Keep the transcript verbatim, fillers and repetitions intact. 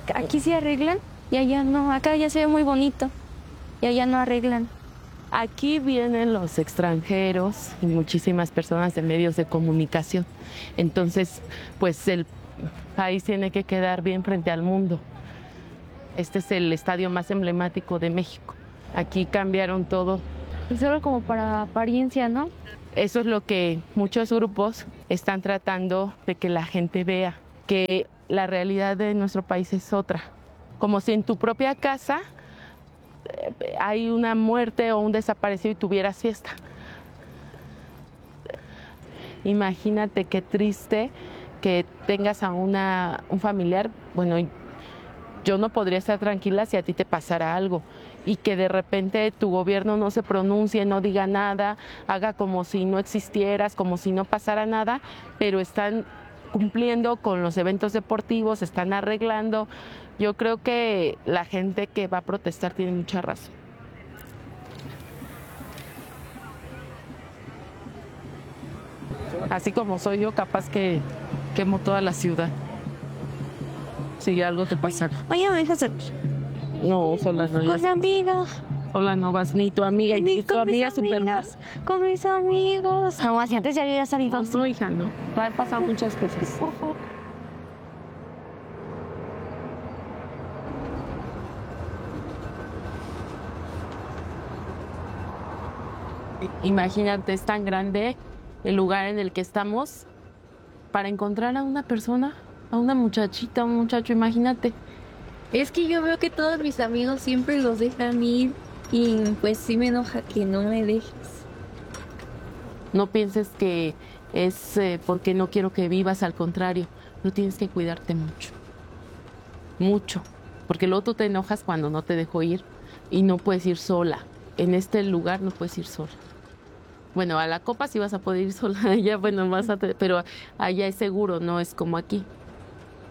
Aquí sí arreglan y allá no. Acá ya se ve muy bonito y allá no arreglan. Aquí vienen los extranjeros y muchísimas personas de medios de comunicación. Entonces, pues el país tiene que quedar bien frente al mundo. Este es el estadio más emblemático de México. Aquí cambiaron todo. Y solo como para apariencia, ¿no? Eso es lo que muchos grupos están tratando de que la gente vea, que la realidad de nuestro país es otra. Como si en tu propia casa hay una muerte o un desaparecido y tuvieras fiesta. Imagínate qué triste que tengas a una, un familiar, bueno, yo no podría estar tranquila si a ti te pasara algo y que de repente tu gobierno no se pronuncie, no diga nada, haga como si no existieras, como si no pasara nada, pero están cumpliendo con los eventos deportivos, están arreglando. Yo creo que la gente que va a protestar tiene mucha razón. Así como soy yo, capaz que quemo toda la ciudad. Si algo te pasa. Oye, me dejas No, sola no. con amiga. Sola no vas, ni tu amiga, Ni ni tu con amiga mis super. amigas, con mis amigos. No, así antes ya había salido. No, hija, no. Han pasado muchas cosas. Imagínate, es tan grande el lugar en el que estamos para encontrar a una persona, a una muchachita, a un muchacho, imagínate. Es que yo veo que todos mis amigos siempre los dejan ir y pues sí me enoja que no me dejes. No pienses que es eh, porque no quiero que vivas, al contrario, no tienes que cuidarte mucho, mucho, porque luego tú te enojas cuando no te dejo ir y no puedes ir sola. En este lugar no puedes ir sola. Bueno, a la copa sí vas a poder ir sola, allá, bueno, vas a, pero allá es seguro, no es como aquí.